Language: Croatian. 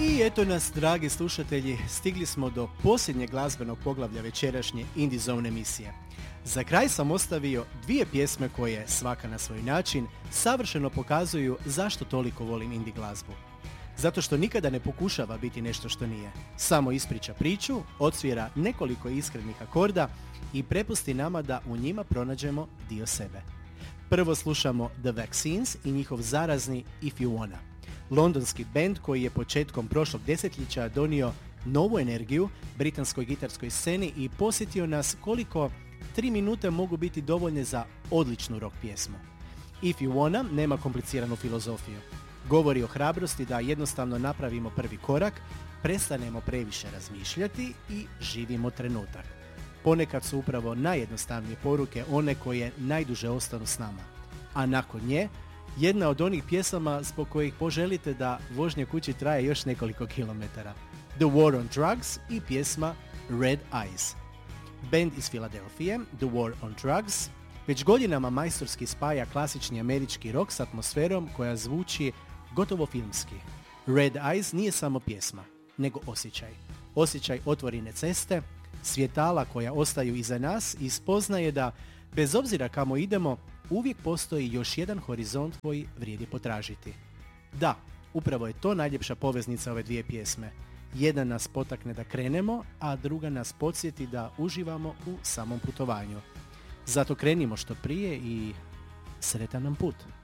I eto nas, dragi slušatelji, stigli smo do posljednjeg glazbenog poglavlja večerašnje Indie Zone emisije. Za kraj sam ostavio dvije pjesme koje, svaka na svoj način, savršeno pokazuju zašto toliko volim indie glazbu. Zato što nikada ne pokušava biti nešto što nije. Samo ispriča priču, odsvira nekoliko iskrenih akorda i prepusti nama da u njima pronađemo dio sebe. Prvo slušamo The Vaccines i njihov zarazni If You Wanna. Londonski bend koji je početkom prošlog desetljeća donio novu energiju britanskoj gitarskoj sceni i posjetio nas koliko 3 minute mogu biti dovoljne za odličnu rock pjesmu. If You Wanna nema kompliciranu filozofiju. Govori o hrabrosti da jednostavno napravimo prvi korak, prestanemo previše razmišljati i živimo trenutak. Ponekad su upravo najjednostavnije poruke one koje najduže ostanu s nama. A nakon nje, jedna od onih pjesama zbog kojih poželite da vožnja kući traje još nekoliko kilometara. The War on Drugs i pjesma Red Eyes. Band iz Filadelfije, The War on Drugs, već godinama majstorski spaja klasični američki rock s atmosferom koja zvuči gotovo filmski. Red Eyes nije samo pjesma, nego osjećaj. Osjećaj otvorene ceste, svjetala koja ostaju iza nas i spoznaje da, bez obzira kamo idemo, uvijek postoji još jedan horizont koji vrijedi potražiti. Da, upravo je to najljepša poveznica ove dvije pjesme. Jedna nas potakne da krenemo, a druga nas podsjeti da uživamo u samom putovanju. Zato krenimo što prije i sretan nam put.